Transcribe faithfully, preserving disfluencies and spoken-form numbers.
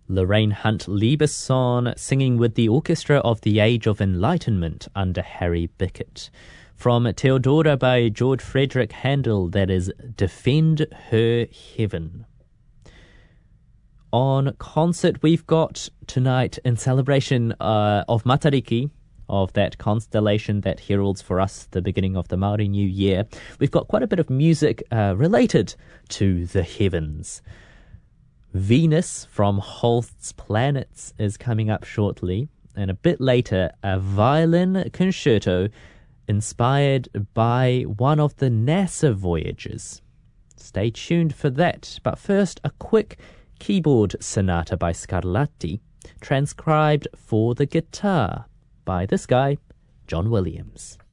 Lorraine Hunt Lieberson singing with the Orchestra of the Age of Enlightenment under Harry Bickett. From Theodora by George Frederick Handel, that is Defend Her Heaven. On concert, we've got tonight, in celebration uh, of Matariki, of that constellation that heralds for us the beginning of the Māori New Year, we've got quite a bit of music uh, related to the heavens. Venus from Holst's Planets is coming up shortly, and a bit later, a violin concerto inspired by one of the NASA voyages. Stay tuned for that, but first, a quick keyboard sonata by Scarlatti, transcribed for the guitar by this guy, John Williams.